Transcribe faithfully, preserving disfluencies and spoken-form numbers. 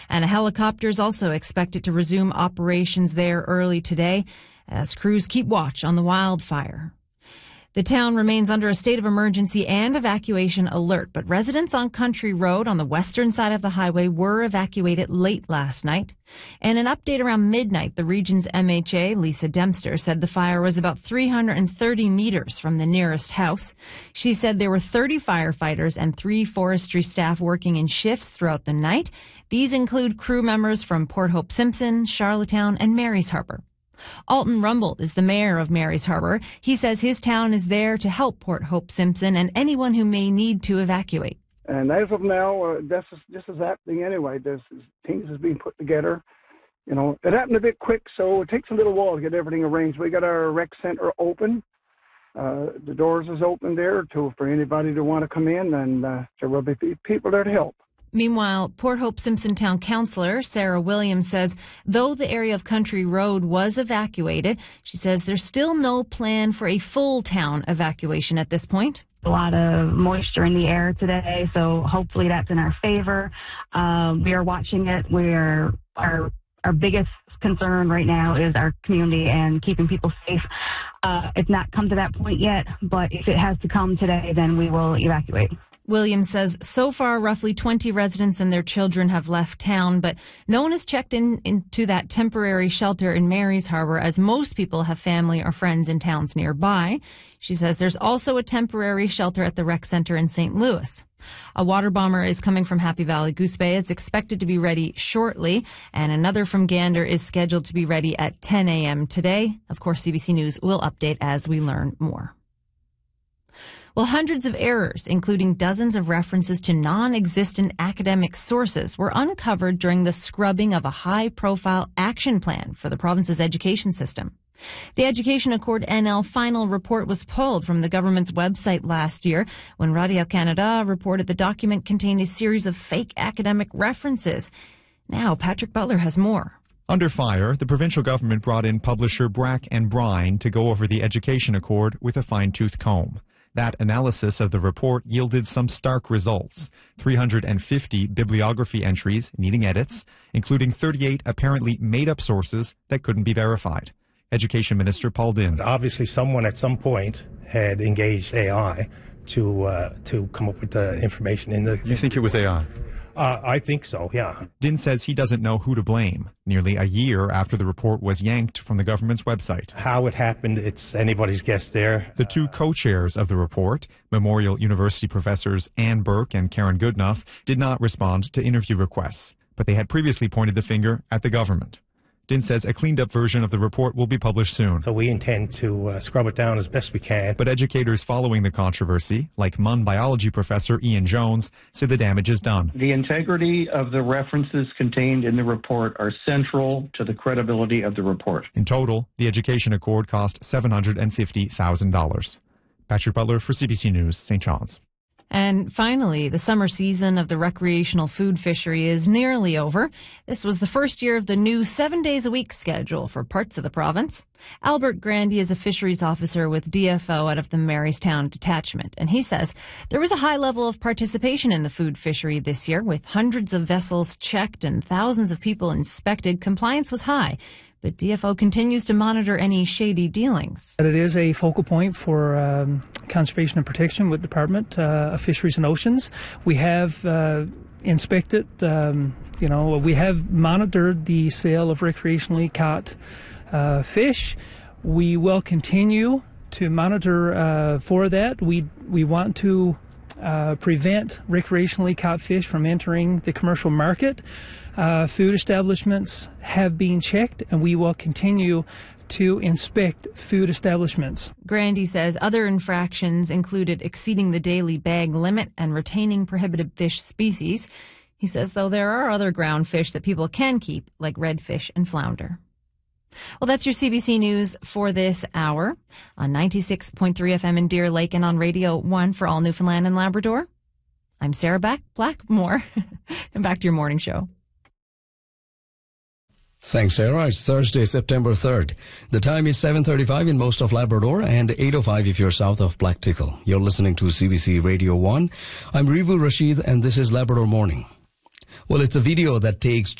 And a helicopter is also expected to resume operations there early today as crews keep watch on the wildfire. The town remains under a state of emergency and evacuation alert, but residents on Country Road on the western side of the highway were evacuated late last night. In an update around midnight, the region's M H A, Lisa Dempster, said the fire was about three hundred thirty meters from the nearest house. She said there were thirty firefighters and three forestry staff working in shifts throughout the night. These include crew members from Port Hope Simpson, Charlottetown, and Marys Harbour. Alton Rumbold is the mayor of Marys Harbour. He says his town is there to help Port Hope Simpson and anyone who may need to evacuate. And as of now, uh, this is this is happening anyway. This is, things is being put together. You know, it happened a bit quick, so it takes a little while to get everything arranged. We got our rec center open. Uh, the doors is open there to for anybody to want to come in, and uh, there will be people there to help. Meanwhile, Port Hope Simpson Town Councillor Sarah Williams says though the area of Country Road was evacuated, she says there's still no plan for a full town evacuation at this point. A lot of moisture in the air today, so hopefully that's in our favor. Um, we are watching it. We're our our biggest concern right now is our community and keeping people safe. Uh, it's not come to that point yet, but if it has to come today, then we will evacuate. Williams says so far roughly twenty residents and their children have left town, but no one has checked in into that temporary shelter in Marys Harbour as most people have family or friends in towns nearby. She says there's also a temporary shelter at the rec center in Saint Louis. A water bomber is coming from Happy Valley Goose Bay. It's expected to be ready shortly, and another from Gander is scheduled to be ready at ten a.m. today. Of course, C B C News will update as we learn more. Well, hundreds of errors, including dozens of references to non-existent academic sources, were uncovered during the scrubbing of a high-profile action plan for the province's education system. The Education Accord N L final report was pulled from the government's website last year when Radio-Canada reported the document contained a series of fake academic references. Now, Patrick Butler has more. Under fire, the provincial government brought in publisher Brack and Brine to go over the Education Accord with a fine-tooth comb. That analysis of the report yielded some stark results. three hundred fifty bibliography entries needing edits, including thirty-eight apparently made-up sources that couldn't be verified. Education Minister Paul Dinn. Obviously, someone at some point had engaged A I to uh, to come up with the information in the... You think it was A I? Uh, I think so, yeah. Dinn says he doesn't know who to blame, nearly a year after the report was yanked from the government's website. How it happened, it's anybody's guess there. The two co-chairs of the report, Memorial University professors Anne Burke and Karen Goodenough, did not respond to interview requests, but they had previously pointed the finger at the government. Dinn says a cleaned-up version of the report will be published soon. So we intend to uh, scrub it down as best we can. But educators following the controversy, like M U N biology professor Ian Jones, say the damage is done. The integrity of the references contained in the report are central to the credibility of the report. In total, the Education Accord cost seven hundred fifty thousand dollars. Patrick Butler for C B C News, Saint John's. And finally, the summer season of the recreational food fishery is nearly over. This was the first year of the new seven days a week schedule for parts of the province. Albert Grandy is a fisheries officer with D F O out of the Marystown detachment, and he says there was a high level of participation in the food fishery this year, with hundreds of vessels checked and thousands of people inspected. Compliance was high, but D F O continues to monitor any shady dealings. It is a focal point for um, conservation and protection with Department uh, of Fisheries and Oceans. We have uh, inspected, um, you know, we have monitored the sale of recreationally caught uh, fish. We will continue to monitor uh, for that. We we want to uh, prevent recreationally caught fish from entering the commercial market. Uh, food establishments have been checked, and we will continue to inspect food establishments. Grandy says other infractions included exceeding the daily bag limit and retaining prohibited fish species. He says, though, there are other ground fish that people can keep, like redfish and flounder. Well, that's your C B C News for this hour on ninety-six point three F M in Deer Lake and on Radio one for all Newfoundland and Labrador. I'm Sarah Black Blackmore, and back to your morning show. Thanks, Sarah. It's Thursday, September third. The time is seven thirty-five in most of Labrador and eight oh five if you're south of Black Tickle. You're listening to C B C Radio one. I'm Rivu Rashid, and this is Labrador Morning. Well, it's a video that takes